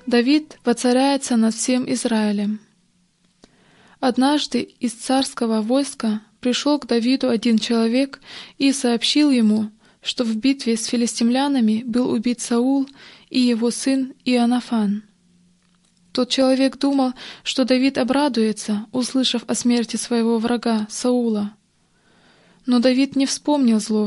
Давид воцаряется над всем Израилем. Однажды из царского войска пришел к Давиду один человек и сообщил ему, что в битве с филистимлянами был убит Саул и его сын Иоаннафан. Тот человек думал, что Давид обрадуется, услышав о смерти своего врага Саула. Но Давид не вспомнил злого